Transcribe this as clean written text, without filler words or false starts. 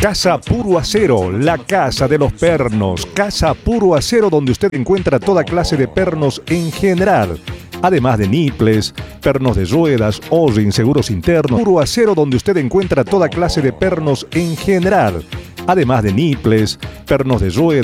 Casa Puro Acero, la casa de los pernos. Casa Puro Acero, donde usted encuentra toda clase de pernos en general. Además de niples, pernos de ruedas, O-ring, seguros internos. Puro Acero, donde usted encuentra toda clase de pernos en general. Además de niples, pernos de ruedas.